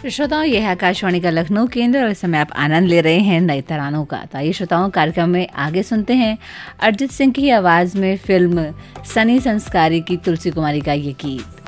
श्रोताओं, यह है आकाशवाणी का लखनऊ केंद्र और इस समय आप आनंद ले रहे हैं नए तरानों का। तो आइए श्रोताओं, कार्यक्रम में आगे सुनते हैं अरिजीत सिंह की आवाज में फिल्म सनी संस्कारी की तुलसी कुमारी का ये गीत।